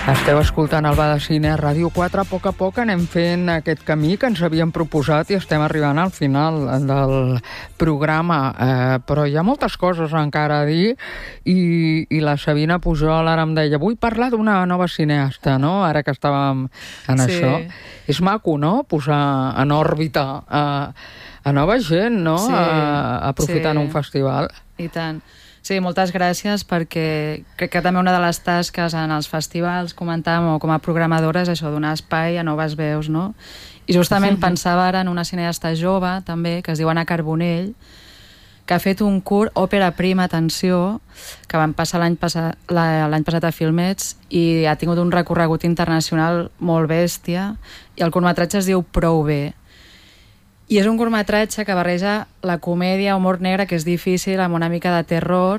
Esteu escoltant el Bar de Cine a Ràdio 4. A poc anem fent aquest camí que ens havíem proposat i estem arribant al final del programa. Però hi ha moltes coses encara a dir i la Sabina Pujol ara em deia vull parlar d'una nova cineasta, no? Ara que estàvem en això. És maco, no?, posar en òrbita a nova gent, no?, aprofitant un festival. I tant. Sí, moltes gràcies, perquè crec que també una de les tasques en els festivals, comentàvem, o com a programadora, és això, donar espai a noves veus, no? I justament pensava ara en una cineasta jove, també, que es diu Anna Carbonell, que ha fet un curt òpera prima, atenció, que van passar l'any passat a Filmets, i ha tingut un recorregut internacional molt bèstia, i el curtmetratge es diu Prou bé. I és un curtmetratge que barreja la comèdia, humor negre, que és difícil, amb una mica de terror,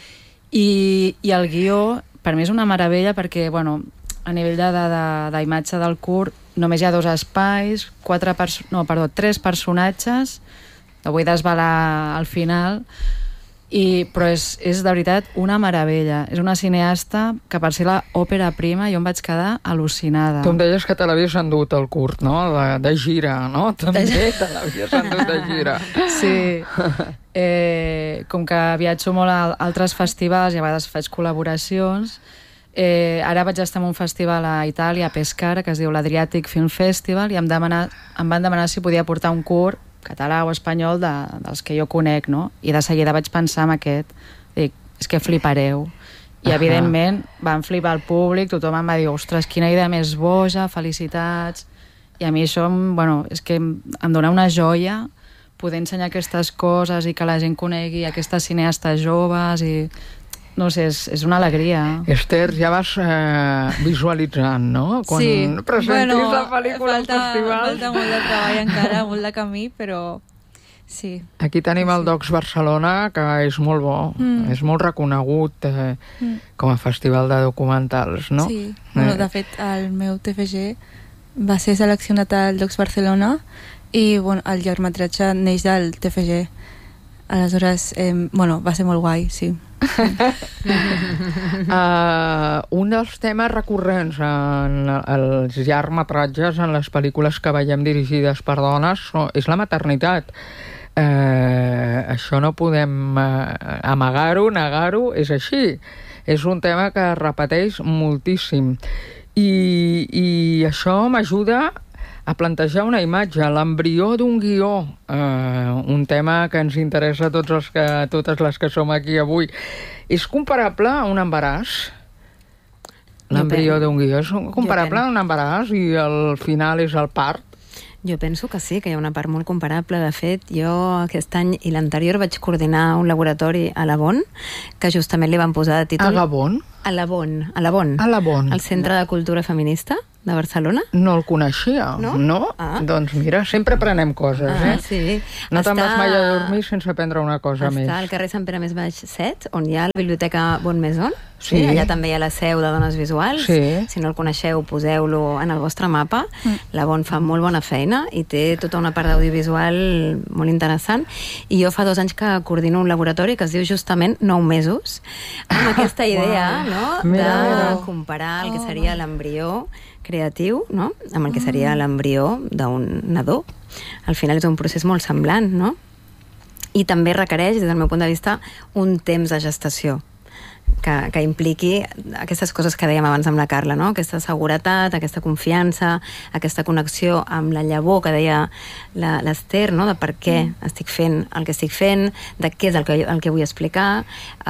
i el guió, per mi és una meravella, perquè, bueno, a nivell d'imatge del curt, només hi ha 2 espais, 3 personatges, ho vull desvelar al final, però és de veritat una meravella. És una cineasta que, per ser l'òpera prima, jo em vaig quedar al·lucinada. Tu em deies que te l'havies endut el curt, no?, de gira, no? També te l'havies endut de gira. Sí. Com que viatjo molt a altres festivals i a vegades faig col·laboracions, ara vaig estar en un festival a Itàlia, a Pescara, que es diu l'Adriatic Film Festival, i em van demanar si podia portar un curt català o espanyol dels que jo conec, no? I de seguida vaig pensar en aquest. Dic, és que flipareu. I evidentment van flipar el públic, tothom em va dir, ostres, quina idea més boja, felicitats. I a mi això, bueno, és que em dona una joia poder ensenyar aquestes coses i que la gent conegui aquestes cineastes joves i... No sé, és una alegria. Esther, ja vas visualitzant, no? Quan presentis la pel·lícula al festival. Falta molt de treball encara, molt de camí, però sí. Aquí tenim el Docs Barcelona, que és molt bo, és molt reconegut com a festival de documentals, no? Sí, bueno, de fet, el meu TFG va ser seleccionat al Docs Barcelona i bueno, el llargmetratge neix del TFG. Aleshores, bueno, va ser molt guai, sí. Un dels temes recurrents en els llargmetratges, en les pel·lícules que veiem dirigides per dones, és la maternitat. Això no podem amagar-ho, negar-ho, és així. És un tema que es repeteix moltíssim. I això m'ajuda a plantejar una imatge, l'embrió d'un guió, un tema que ens interessa a totes les que som aquí avui. És comparable a un embaràs? L'embrió d'un guió és comparable a un embaràs i el final és el part? Jo penso que sí, que hi ha una part molt comparable. De fet, jo aquest any i l'anterior vaig coordinar un laboratori a la Bon, que justament li van posar de títol... A la Bon? A la Bon. A la Bon. El Centre de Cultura Feminista de Barcelona. No el coneixia, no? Doncs mira, sempre aprenem coses, Sí. No te'n vas mai a dormir sense aprendre una cosa més. Està al carrer Sant Pere Més Baix 7, on hi ha la Biblioteca Bon Maison. Sí. Allà també hi ha la seu de Dones Visuals. Sí. Si no el coneixeu, poseu-lo en el vostre mapa. La Bon fa molt bona feina i té tota una part d'audiovisual molt interessant. I jo fa 2 anys que coordino un laboratori que es diu justament 9 mesos, amb aquesta idea, no?, de comparar el que seria l'embrió creatiu, no?, amb el que seria l'embrió d'un nadó. Al final és un procés molt semblant, no? I també requereix, des del meu punt de vista, un temps de gestació que impliqui aquestes coses que dèiem abans amb la Carla, no? Aquesta seguretat, aquesta confiança, aquesta connexió amb la llavor que deia l'Esther, no?, de per què estic fent el que estic fent, de què és el que vull explicar,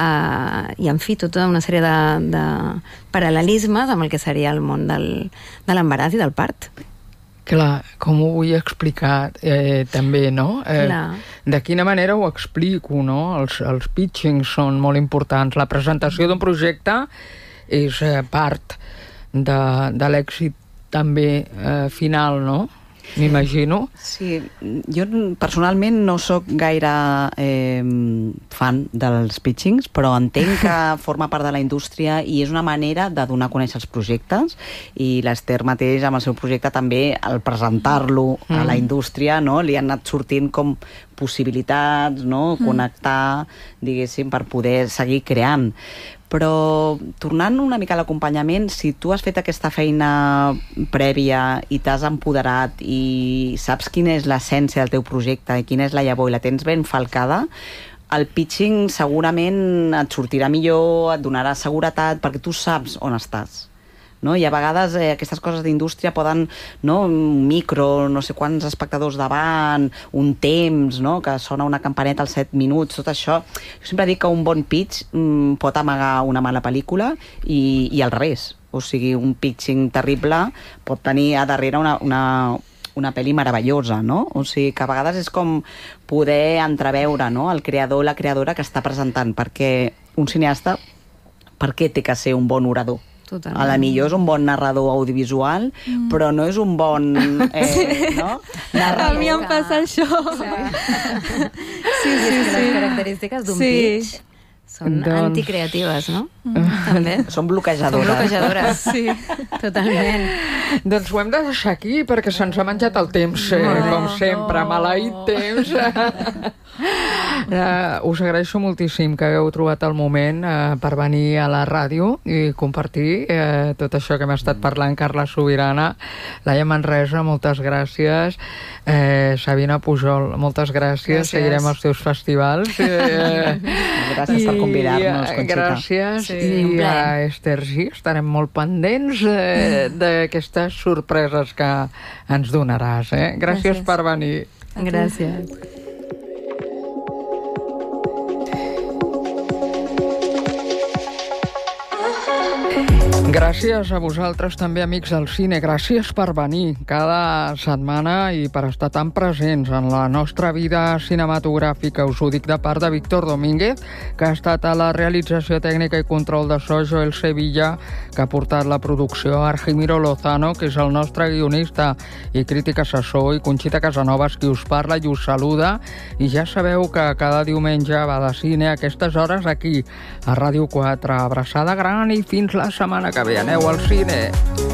i en fi, tota una sèrie de paral·lelismes amb el que seria el món de l'embaràs i del part. Clar, com ho vull explicar també, no? De quina manera ho explico, no? Els pitchings són molt importants. La presentació d'un projecte és part de l'èxit també final, no? M'imagino. Sí, jo personalment no sóc gaire fan dels pitchings, però entenc que forma part de la indústria i és una manera de donar a conèixer els projectes, i l'Esther mateix amb el seu projecte també, al presentar-lo a la indústria, no?, li han anat sortint com possibilitats, no?, connectar, diguéssim, per poder seguir creant. Però tornant una mica a l'acompanyament, si tu has fet aquesta feina prèvia i t'has empoderat i saps quina és l'essència del teu projecte i quina és la llavor i la tens ben falcada, el pitching segurament et sortirà millor, et donarà seguretat, perquè tu saps on estàs. No? I a vegades aquestes coses d'indústria poden, no? Un micro, no sé quants espectadors davant, un temps, no? Que sona una campaneta als 7 minuts, tot això. Jo sempre dic que un bon pitch pot amagar una mala pel·lícula i al revés. O sigui, un pitching terrible pot tenir a darrere una pel·li meravellosa, no? O sigui, que a vegades és com poder entreveure, no? El creador o la creadora que està presentant, perquè un cineasta, per què té que ser un bon orador? Totalment. A la millor és un bon narrador audiovisual, però no és un bon no? narrador. A mi em passa això. Sí. Les característiques d'un pitch són anticreatives, no? També. Són bloquejadores. Són bloquejadores, sí. Totalment. Doncs ho hem de deixar aquí perquè se'ns ha menjat el temps, com sempre, maleït temps. Us agraeixo moltíssim que hagueu trobat el moment per venir a la ràdio i compartir tot això que hem estat parlant. Carla Subirana, Laia Manresa, moltes gràcies. Sabina Pujol, moltes gràcies. Seguirem els teus festivals. Gràcies per convidar-nos, Conxita. Gràcies. I a Esther G, estarem molt pendents d'aquestes sorpreses que ens donaràs. Gràcies per venir. Gràcies. Gràcies a vosaltres també, amics del cine. Gràcies per venir cada setmana i per estar tan presents en la nostra vida cinematogràfica. Us ho dic de part de Víctor Domínguez, que ha estat a la realització tècnica i control de so, Joel Sevilla, que ha portat la producció, Argimiro Lozano, que és el nostre guionista i crític assessor, i Conxita Casanovas, qui us parla i us saluda. I ja sabeu que cada diumenge va de cine a aquestes hores aquí, a Ràdio 4. Abraçada gran i fins la setmana que ve. Aneu al cine.